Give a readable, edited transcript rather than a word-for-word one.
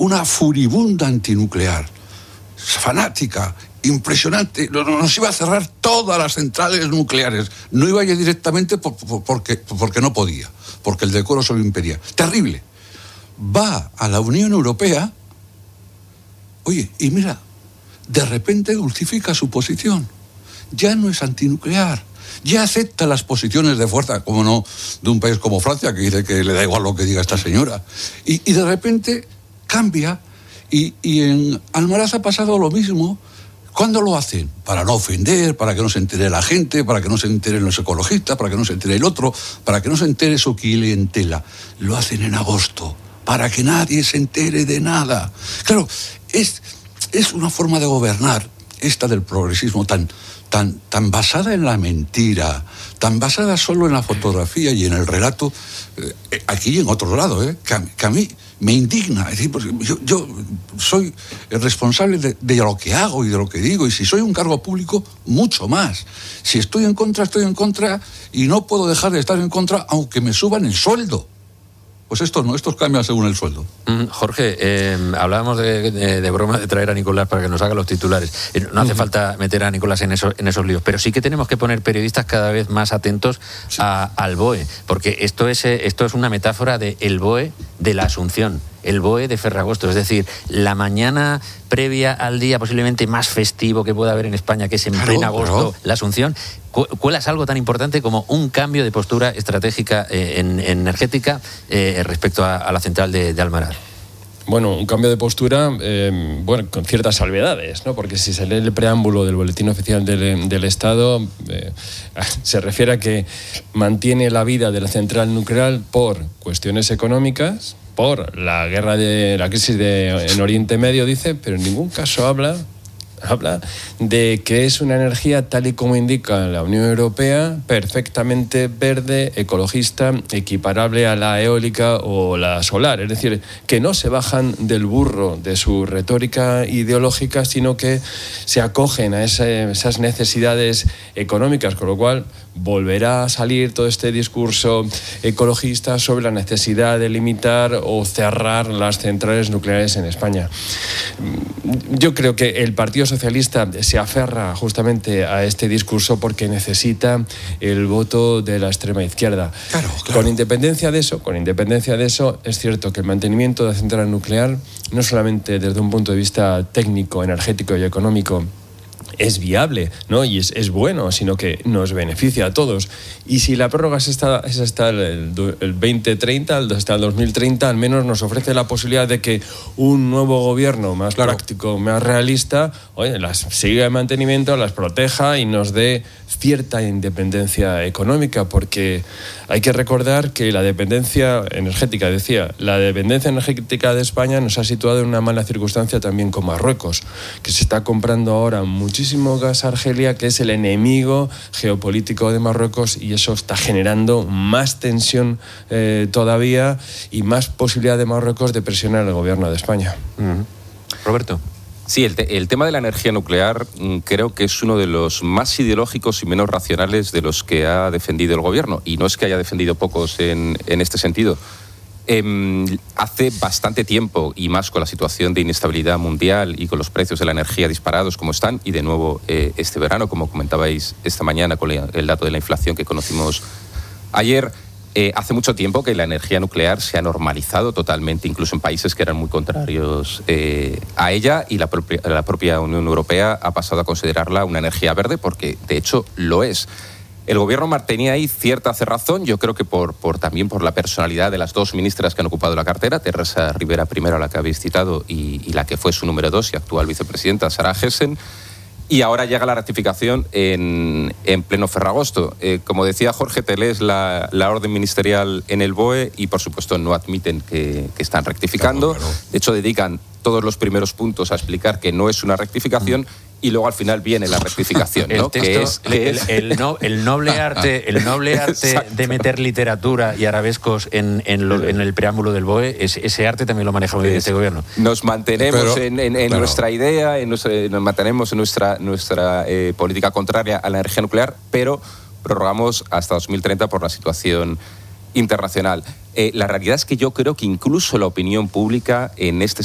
una furibunda antinuclear, fanática, impresionante. Nos iba a cerrar todas las centrales nucleares. No iba a ir directamente porque no podía, porque el decoro se lo impedía. Terrible. Va a la Unión Europea, oye, y mira, de repente dulcifica su posición. Ya no es antinuclear. Ya acepta las posiciones de fuerza, como no, de un país como Francia, que dice que le da igual lo que diga esta señora. Y de repente cambia, y en Almaraz ha pasado lo mismo. ¿Cuándo lo hacen? Para no ofender, para que no se entere la gente, para que no se enteren los ecologistas, para que no se entere el otro, para que no se entere su clientela. Lo hacen en agosto, para que nadie se entere de nada. Claro, es una forma de gobernar, esta del progresismo, tan basada en la mentira, tan basada solo en la fotografía y en el relato, aquí y en otro lado, que a mí me indigna. Es decir, porque yo soy el responsable de lo que hago y de lo que digo, y si soy un cargo público, mucho más. Si estoy en contra, y no puedo dejar de estar en contra aunque me suban el sueldo. Pues estos cambian según el sueldo. Jorge, hablábamos de broma de traer a Nicolás para que nos haga los titulares. No hace falta meter a Nicolás en esos líos, pero sí que tenemos que poner periodistas cada vez más atentos al BOE, porque esto es una metáfora del BOE de la Asunción, el BOE de Ferragosto, es decir, la mañana previa al día posiblemente más festivo que pueda haber en España, que es en pleno agosto, la Asunción. ¿Cuelas algo tan importante como un cambio de postura estratégica energética respecto a la central de Almaraz? Bueno, un cambio de postura, con ciertas salvedades, ¿no? Porque si se lee el preámbulo del Boletín Oficial del Estado, se refiere a que mantiene la vida de la central nuclear por cuestiones económicas, por la crisis en Oriente Medio, dice, pero en ningún caso habla de que es una energía, tal y como indica la Unión Europea, perfectamente verde, ecologista, equiparable a la eólica o la solar. Es decir, que no se bajan del burro de su retórica ideológica, sino que se acogen a esas necesidades económicas, con lo cual volverá a salir todo este discurso ecologista sobre la necesidad de limitar o cerrar las centrales nucleares en España. Yo creo que el Partido Socialista se aferra justamente a este discurso porque necesita el voto de la extrema izquierda. Claro. Con independencia de eso, es cierto que el mantenimiento de la central nuclear, no solamente desde un punto de vista técnico, energético y económico, es viable, ¿no? Y es bueno, sino que nos beneficia a todos. Y si la prórroga es hasta el 2030, hasta el 2030, al menos nos ofrece la posibilidad de que un nuevo gobierno más práctico, más realista, las siga en mantenimiento, las proteja y nos dé cierta independencia económica, porque hay que recordar que la dependencia energética de España nos ha situado en una mala circunstancia también con Marruecos, que se está comprando ahora muchísimo gas a Argelia, que es el enemigo geopolítico de Marruecos, y eso está generando más tensión todavía y más posibilidad de Marruecos de presionar al gobierno de España. Roberto. Sí, el tema de la energía nuclear creo que es uno de los más ideológicos y menos racionales de los que ha defendido el gobierno. Y no es que haya defendido pocos en este sentido. Hace bastante tiempo, y más con la situación de inestabilidad mundial y con los precios de la energía disparados como están, y de nuevo este verano, como comentabais esta mañana con el dato de la inflación que conocimos ayer, hace mucho tiempo que la energía nuclear se ha normalizado totalmente, incluso en países que eran muy contrarios a ella, y la propia Unión Europea ha pasado a considerarla una energía verde, porque de hecho lo es. El gobierno mantenía ahí cierta cerrazón, yo creo que también por la personalidad de las dos ministras que han ocupado la cartera, Teresa Rivera primero, a la que habéis citado, y la que fue su número 2 y actual vicepresidenta, Sara Hessen. Y ahora llega la ratificación en pleno Ferragosto. Como decía Jorge, te lees la orden ministerial en el BOE y, por supuesto, no admiten que están rectificando. Claro. De hecho, dedican todos los primeros puntos a explicar que no es una rectificación y luego al final viene la rectificación, ¿no? El noble arte de meter literatura y arabescos en el preámbulo del BOE, ese arte también lo maneja muy bien este gobierno. Nos mantenemos en nuestra idea, nos mantenemos en nuestra política contraria a la energía nuclear, pero prorrogamos hasta 2030 por la situación internacional. La realidad es que yo creo que incluso la opinión pública en este